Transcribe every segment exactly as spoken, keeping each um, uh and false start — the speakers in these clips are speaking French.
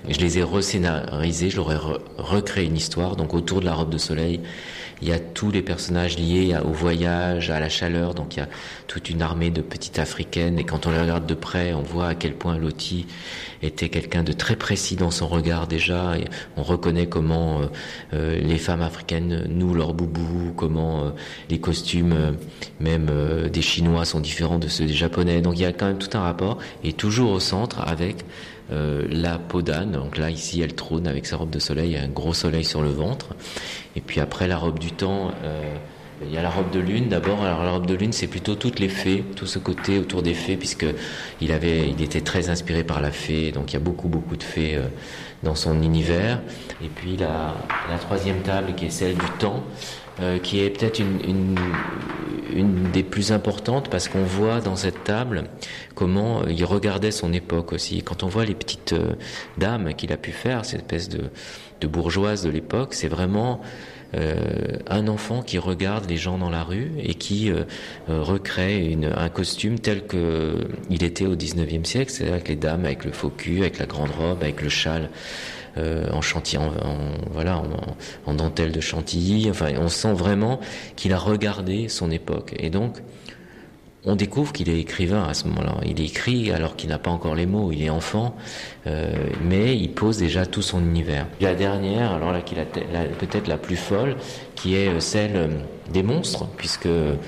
je les ai rescénarisés, je leur ai re- recréé une histoire. Donc autour de la robe de soleil, il y a tous les personnages liés au voyage, à la chaleur. Donc il y a toute une armée de petites africaines. Et quand on les regarde de près, on voit à quel point Lottie était quelqu'un de très précis dans son regard déjà. Et on reconnaît comment euh, euh, les femmes africaines nouent leur boubou, comment euh, les costumes, euh, même euh, des Chinois, sont différents de ceux des Japonais. Donc il y a quand même tout un rapport. Et toujours au centre avec euh, la peau d'âne. Donc là, ici, elle trône avec sa robe de soleil, un gros soleil sur le ventre. Et puis après, la robe du temps, euh, il y a la robe de lune d'abord. Alors la robe de lune, c'est plutôt toutes les fées, tout ce côté autour des fées, puisque il avait, il était très inspiré par la fée. Donc il y a beaucoup, beaucoup de fées euh, dans son univers. Et puis la, la troisième table, qui est celle du temps, euh, qui est peut-être une, une, une des plus importantes, parce qu'on voit dans cette table comment il regardait son époque aussi. Quand on voit les petites euh, dames qu'il a pu faire, cette espèce de de bourgeoise de l'époque, c'est vraiment euh, un enfant qui regarde les gens dans la rue et qui euh, euh, recrée une, un costume tel que il était au dix-neuvième siècle, c'est-à-dire avec les dames, avec le faux cul, avec la grande robe, avec le châle euh, en chantilly, en, en, voilà, en, en dentelle de chantilly. Enfin, on sent vraiment qu'il a regardé son époque. Et donc, on découvre qu'il est écrivain à ce moment-là. Il écrit alors qu'il n'a pas encore les mots, il est enfant, euh, mais il pose déjà tout son univers. La dernière, alors là, qui est la, la, peut-être la plus folle, qui est celle des monstres, puisque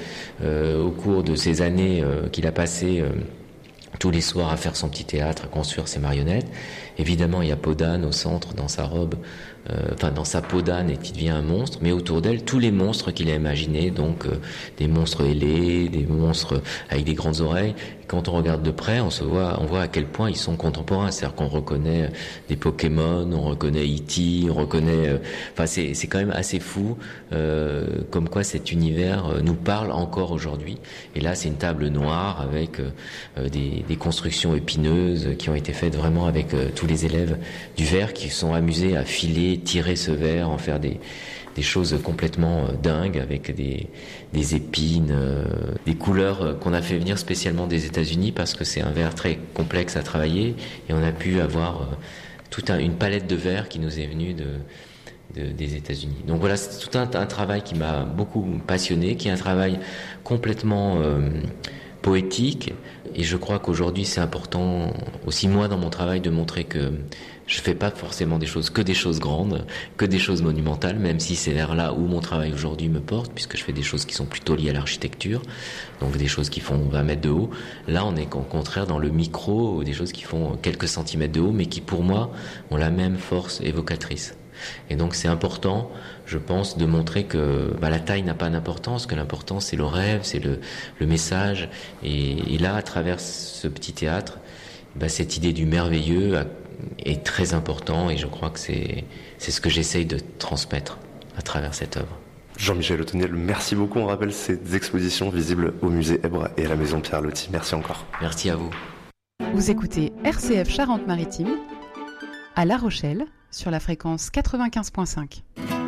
euh, au cours de ces années euh, qu'il a passées euh, tous les soirs à faire son petit théâtre, à construire ses marionnettes, évidemment il y a Peau d'âne au centre dans sa robe, euh, enfin dans sa peau d'âne, et qui devient un monstre, mais autour d'elle tous les monstres qu'il a imaginés, donc euh, des monstres ailés, des monstres avec des grandes oreilles. Et quand on regarde de près, on se voit, on voit à quel point ils sont contemporains, c'est-à-dire qu'on reconnaît des Pokémon, on reconnaît E T, on reconnaît, euh, enfin c'est c'est quand même assez fou, euh, comme quoi cet univers euh, nous parle encore aujourd'hui. Et là c'est une table noire avec euh, des, des constructions épineuses qui ont été faites vraiment avec euh, tous les élèves du verre qui se sont amusés à filer, tirer ce verre, en faire des, des choses complètement euh, dingues avec des, des épines, euh, des couleurs euh, qu'on a fait venir spécialement des États-Unis parce que c'est un verre très complexe à travailler et on a pu avoir euh, toute un, une palette de verres qui nous est venue de, de, des États-Unis. Donc voilà, c'est tout un, un travail qui m'a beaucoup passionné, qui est un travail complètement euh, poétique. Et je crois qu'aujourd'hui, c'est important aussi, moi, dans mon travail, de montrer que je fais pas forcément des choses, que des choses grandes, que des choses monumentales, même si c'est vers là où mon travail aujourd'hui me porte, puisque je fais des choses qui sont plutôt liées à l'architecture, donc des choses qui font vingt mètres de haut. Là, on est au contraire dans le micro, des choses qui font quelques centimètres de haut, mais qui, pour moi, ont la même force évocatrice. Et donc c'est important, je pense, de montrer que bah, la taille n'a pas d'importance, que l'important c'est le rêve, c'est le, le message. Et, et là, à travers ce petit théâtre, bah, cette idée du merveilleux est très important et je crois que c'est, c'est ce que j'essaye de transmettre à travers cette œuvre. Jean-Michel Otoniel, merci beaucoup. On rappelle ces expositions visibles au musée Èbre et à la maison Pierre Loti. Merci encore. Merci à vous. Vous écoutez R C F Charente-Maritime à La Rochelle sur la fréquence quatre-vingt-quinze virgule cinq.